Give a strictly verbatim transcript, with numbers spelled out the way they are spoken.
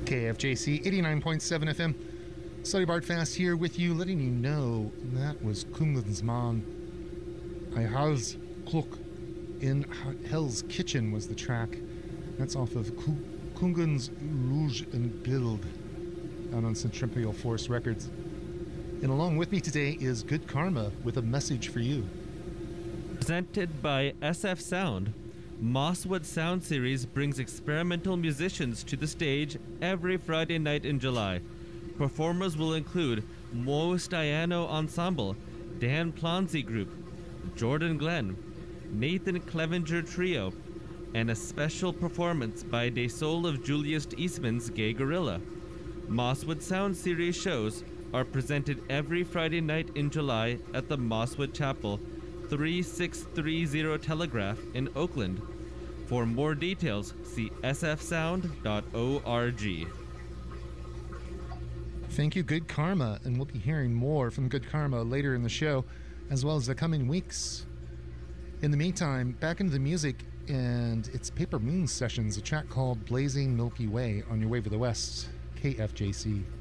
K F J C eighty-nine point seven F M. Study Bart Fast here with you, letting you know that was Kungensman. I Hals Kluk in Hell's Kitchen was the track. That's off of Kungens Rouge and Gild out on Centripetal Force Records. And along with me today is Good Karma with a message for you. Presented by S F Sound, Mosswood Sound Series brings experimental musicians to the stage every Friday night in July. Performers will include Mo Stiano Ensemble, Dan Plonzi Group, Jordan Glenn, Nathan Clevenger Trio, and a special performance by De Soul of Julius Eastman's Gay Gorilla. Mosswood Sound Series shows are presented every Friday night in July at the Mosswood Chapel, thirty-six thirty Telegraph in Oakland. For more details, see s f sound dot org. Thank you, Good Karma, and we'll be hearing more from Good Karma later in the show, as well as the coming weeks. In the meantime, back into the music, and it's Paper Moon Sessions, a track called Blazing Milky Way on your way to the West, K F J C.